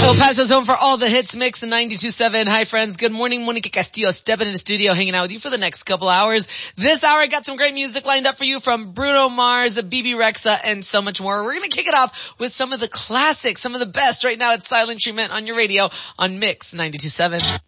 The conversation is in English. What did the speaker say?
We'll pass us home for all the hits mix in 92.7. Hi friends, good morning. Monica Castillo stepping into the studio, hanging out with you for the next couple hours. This hour I got some great music lined up for you from Bruno Mars, BB Rexa, and so much more. We're gonna kick it off with some of the classics, some of the best right now at Silent Treatment on your radio on Mix 92.7.